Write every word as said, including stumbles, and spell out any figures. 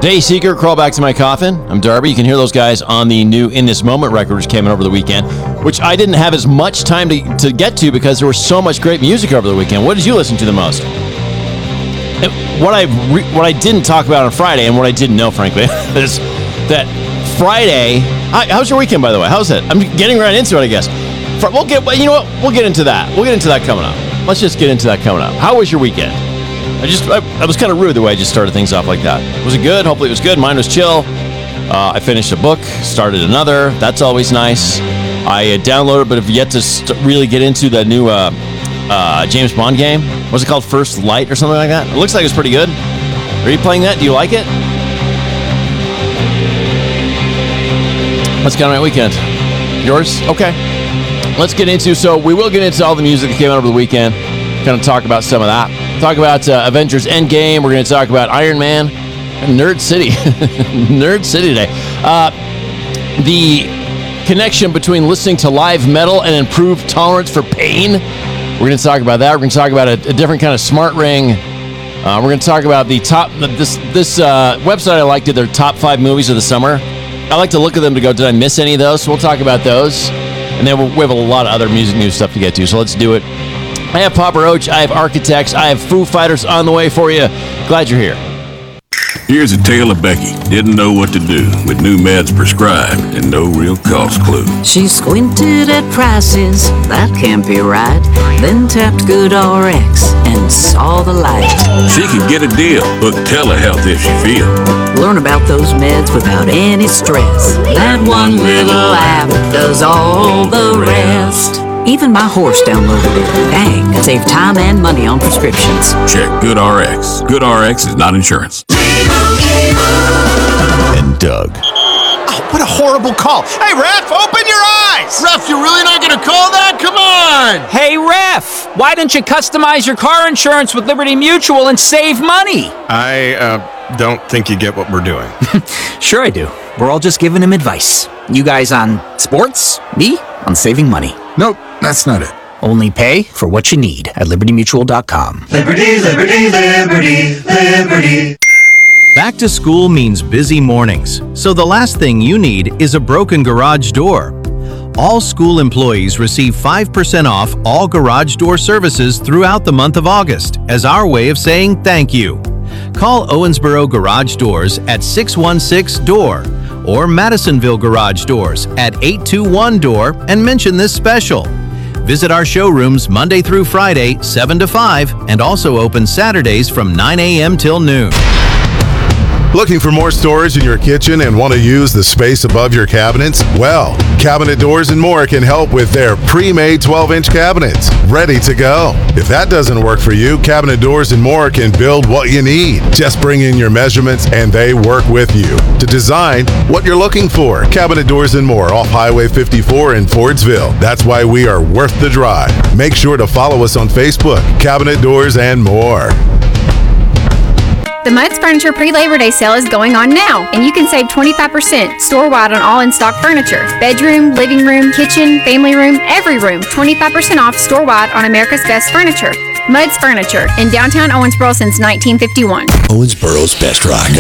Dayseeker, Crawl Back to My Coffin. I'm Darby. You can hear those guys on the new In This Moment record, which came out over the weekend, which I didn't have as much time to, to get to because there was so much great music over the weekend. What did you listen to the most? And what I re- what I didn't talk about on Friday, and what I didn't know, frankly, is that Friday. How, how's your weekend, by the way? How's it? I'm getting right into it, I guess. Fr- We'll get. You know what? We'll get into that. We'll get into that coming up. Let's just get into that coming up. How was your weekend? I just, I, I was kind of rude the way I just started things off like that. Was it good? Hopefully it was good. Mine was chill. Uh, I finished a book, started another. That's always nice. I uh, downloaded, but have yet to st- really get into the new uh, uh, James Bond game. What's it called? First Light or something like that? It looks like it's pretty good. Are you playing that? Do you like it? That's kind of my weekend. Yours? Okay. Let's get into, so we will get into all the music that came out over the weekend. Kind of talk about some of that. Talk about uh, Avengers Endgame. We're going to talk about Iron Man and Nerd City. Nerd City today. Uh, the connection between listening to live metal and improved tolerance for pain. We're going to talk about that. We're going to talk about a, a different kind of smart ring. Uh, we're going to talk about the top, this this uh, website I like did their top five movies of the summer. I like to look at them to go, did I miss any of those? So we'll talk about those. And then we have a lot of other music news stuff to get to, so let's do it. I have Papa Roach, I have Architects, I have Foo Fighters on the way for you. Glad you're here. Here's a tale of Becky. Didn't know what to do with new meds prescribed and no real cost clue. She squinted at prices, that can't be right. Then tapped GoodRx and saw the light. She could get a deal. Book telehealth if she feel. Learn about those meds without any stress. That one little app does all the rest. Even my horse downloaded it. Dang, save time and money on prescriptions. Check GoodRx. GoodRx is not insurance. And Doug. Oh, what a horrible call. Hey, Ref, open your eyes! Ref, you're really not going to call that? Come on! Hey, Ref, why don't you customize your car insurance with Liberty Mutual and save money? I, uh, don't think you get what we're doing. Sure I do. We're all just giving him advice. You guys on sports, me on saving money. Nope, that's not it. Only pay for what you need at liberty mutual dot com. Liberty, liberty, liberty, liberty. Back to school means busy mornings, so the last thing you need is a broken garage door. All school employees receive five percent off all garage door services throughout the month of August as our way of saying thank you. Call Owensboro Garage Doors at six one six D O O R or Madisonville Garage Doors at eight two one D O O R and mention this special. Visit our showrooms Monday through Friday, seven to five, and also open Saturdays from nine a.m. till noon. Looking for more storage in your kitchen and want to use the space above your cabinets? Well, Cabinet Doors and More can help with their pre-made twelve-inch cabinets, ready to go. If that doesn't work for you, Cabinet Doors and More can build what you need. Just bring in your measurements and they work with you to design what you're looking for. Cabinet Doors and More off Highway fifty-four in Fordsville. That's why we are worth the drive. Make sure to follow us on Facebook, Cabinet Doors and More. The Muds Furniture pre-Labor Day sale is going on now, and you can save twenty-five percent store-wide on all in-stock furniture. Bedroom, living room, kitchen, family room, every room. twenty-five percent off store-wide on America's Best Furniture. Muds Furniture, in downtown Owensboro since nineteen fifty-one. Owensboro's Best Rock.